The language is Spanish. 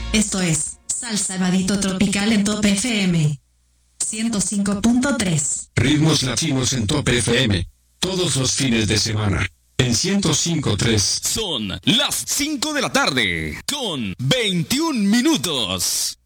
Esto es Salsa Vadito Tropical en Top FM 105.3. Ritmos latinos en Top FM. Todos los fines de semana. En 105.3. Son las 5 de la tarde con 21 minutos.